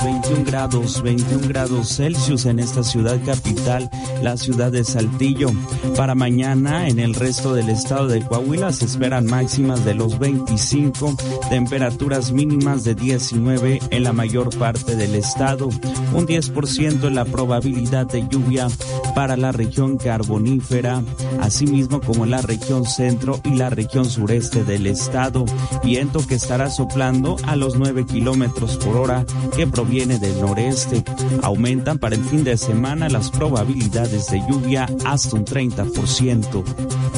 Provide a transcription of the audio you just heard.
21 grados Celsius en esta ciudad capital, la ciudad de Saltillo. Para mañana, en el resto del estado de Coahuila, se esperan máximas de los 25, temperaturas mínimas de 19 en la mayor parte del estado. Un 10% en la probabilidad de lluvia para la región carbonífera, asimismo como en la región centro y la región sureste del estado. Viento que estará soplando a los 9 kilómetros por hora, que proviene del noreste. Aumentan para el fin de semana las probabilidades de lluvia hasta un 30%.